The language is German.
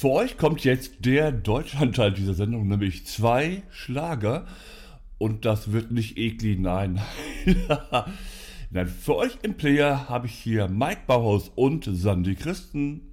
Für euch kommt jetzt der Deutschlandteil dieser Sendung, nämlich 2 Schlager. Und das wird nicht eklig, nein. Nein, für euch im Player habe ich hier Mike Bauhaus und Sandy Christen.